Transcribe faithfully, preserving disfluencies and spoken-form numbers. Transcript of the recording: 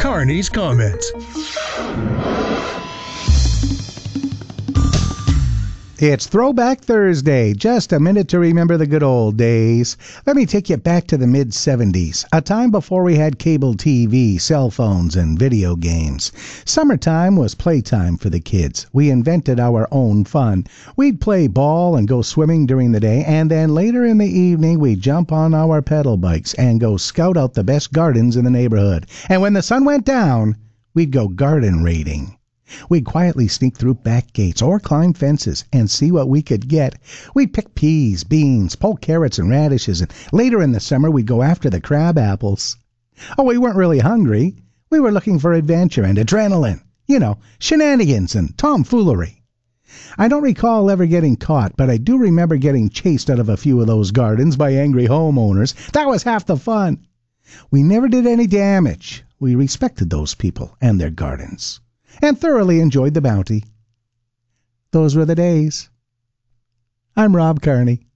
Carney's comments. It's Throwback Thursday. Just a minute to remember the good old days. Let me take you back to the mid seventies, a time before we had cable T V, cell phones, and video games. Summertime was playtime for the kids. We invented our own fun. We'd play ball and go swimming during the day, and then later in the evening we'd jump on our pedal bikes and go scout out the best gardens in the neighborhood. And when the sun went down, we'd go garden raiding. We'd quietly sneak through back gates or climb fences and see what we could get. We'd pick peas, beans, pull carrots and radishes, and later in the summer we'd go after the crab apples. Oh, we weren't really hungry. We were looking for adventure and adrenaline. You know, shenanigans and tomfoolery. I don't recall ever getting caught, but I do remember getting chased out of a few of those gardens by angry homeowners. That was half the fun. We never did any damage. We respected those people and their gardens, and thoroughly enjoyed the bounty. Those were the days. I'm Rob Carney.